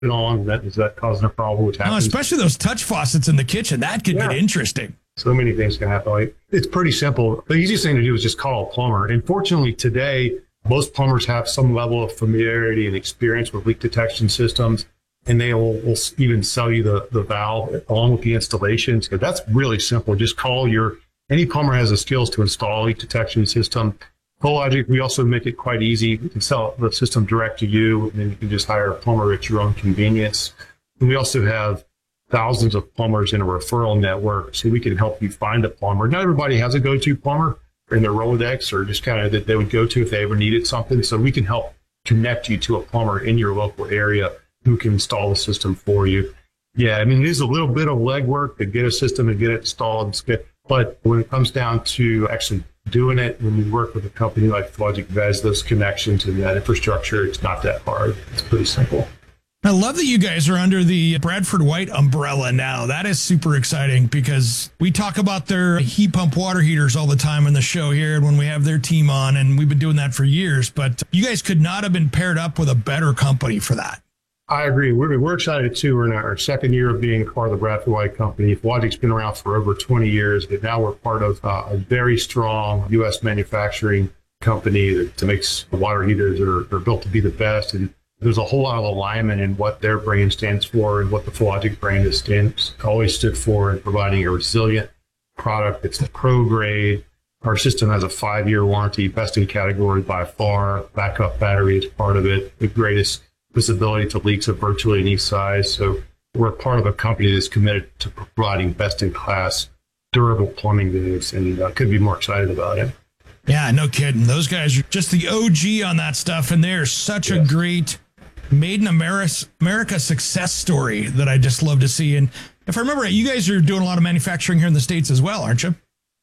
on? Is that causing a problem? Which happens. Especially those touch faucets in the kitchen. That could get interesting. So many things can happen. Like, it's pretty simple. The easiest thing to do is just call a plumber. And fortunately, today, most plumbers have some level of familiarity and experience with leak detection systems. And they will even sell you the valve along with the installation. So that's really simple. Just call any plumber has the skills to install a leak detection system. Prologic, we also make it quite easy. We can sell the system direct to you, and then you can just hire a plumber at your own convenience. And we also have thousands of plumbers in a referral network, so we can help you find a plumber. Not everybody has a go-to plumber in their Rolodex, or just kind of that they would go to if they ever needed something. So we can help connect you to a plumber in your local area who can install the system for you. Yeah, I mean, it is a little bit of legwork to get a system and get it installed. But when it comes down to actually doing it, when we work with a company like Logic that has those connections and that infrastructure, it's not that hard. It's pretty simple. I love that you guys are under the Bradford White umbrella now. That is super exciting because we talk about their heat pump water heaters all the time on the show here and when we have their team on, and we've been doing that for years. But you guys could not have been paired up with a better company for that. I agree. We're excited too. We're in our second year of being part of the Bradford White company. Logic's been around for over 20 years, but now we're part of a very strong U.S. manufacturing company that makes water heaters that are built to be the best. And there's a whole lot of alignment in what their brand stands for and what the Logic brand always stood for in providing a resilient product. It's the pro grade. Our system has a 5-year warranty, best in category by far. Backup battery is part of it. The greatest visibility to leaks of virtually any size. So we're part of a company that's committed to providing best-in-class, durable plumbing goods, and couldn't be more excited about it. Yeah, no kidding. Those guys are just the OG on that stuff, and they're such a great made in America success story that I just love to see. And if I remember right, you guys are doing a lot of manufacturing here in the States as well, aren't you?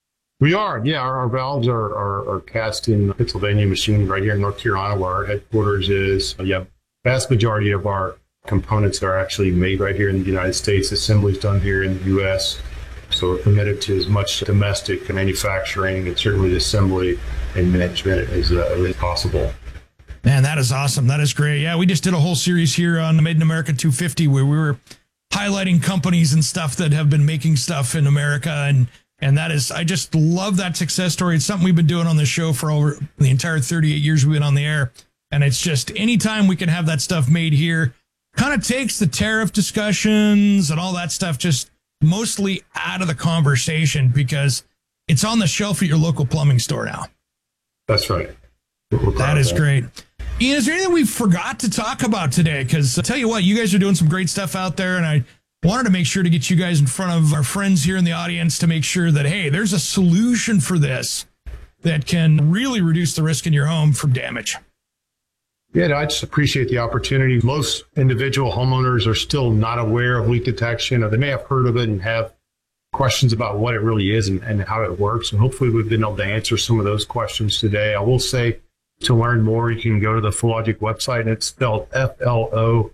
We are, yeah. Our valves are cast in Pennsylvania, machined right here in North Carolina, where our headquarters is. Vast majority of our components are actually made right here in the United States. Assembly is done here in the U.S. So we're committed to as much domestic manufacturing and certainly assembly and management as possible. Man, that is awesome. That is great. Yeah, we just did a whole series here on the Made in America 250 where we were highlighting companies and stuff that have been making stuff in America. And that is, I just love that success story. It's something we've been doing on this show for over the entire 38 years we've been on the air. And it's just anytime we can have that stuff made here, kind of takes the tariff discussions and all that stuff just mostly out of the conversation because it's on the shelf at your local plumbing store now. That's right. That is great. Ian, is there anything we forgot to talk about today? Because I tell you what, you guys are doing some great stuff out there, and I wanted to make sure to get you guys in front of our friends here in the audience to make sure that, hey, there's a solution for this that can really reduce the risk in your home from damage. Yeah, I just appreciate the opportunity. Most individual homeowners are still not aware of leak detection, or they may have heard of it and have questions about what it really is and how it works. And hopefully we've been able to answer some of those questions today. I will say, to learn more, you can go to the Fullogic website, and it's spelled Flologic,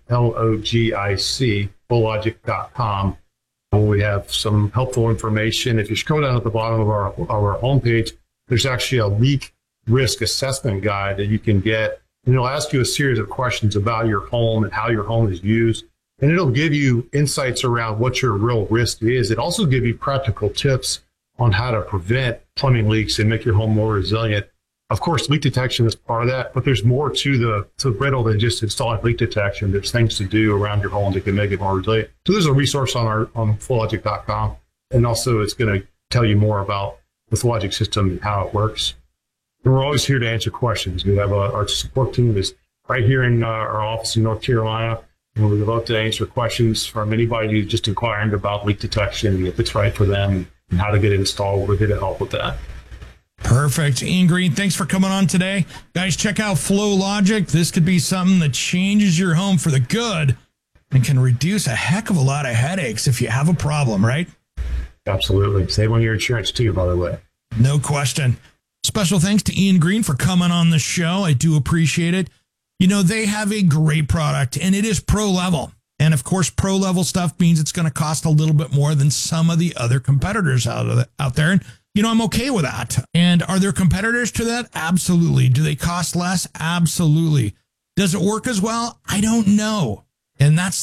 fullogic.com. We have some helpful information. If you scroll down at the bottom of our homepage, there's actually a leak risk assessment guide that you can get. And it'll ask you a series of questions about your home and how your home is used. And it'll give you insights around what your real risk is. It also gives you practical tips on how to prevent plumbing leaks and make your home more resilient. Of course, leak detection is part of that, but there's more to Brittle than just installing leak detection. There's things to do around your home that can make it more resilient. So there's a resource on fullogic.com, and also it's going to tell you more about the Fullogic system and how it works. And we're always here to answer questions. We have our support team is right here in our office in North Carolina, and we'd love to answer questions from anybody who's just inquiring about leak detection, if it's right for them, and how to get it installed. We're here to help with that. Perfect. Ian Green, thanks for coming on today. Guys, check out Flologic. This could be something that changes your home for the good and can reduce a heck of a lot of headaches if you have a problem, right? Absolutely. Save on your insurance too, by the way. No question. Special thanks to Ian Green for coming on the show. I do appreciate it. You know, they have a great product, and it is pro level. And of course, pro level stuff means it's going to cost a little bit more than some of the other competitors out there. And you know, I'm okay with that. And are there competitors to that? Absolutely. Do they cost less? Absolutely. Does it work as well? I don't know. And that's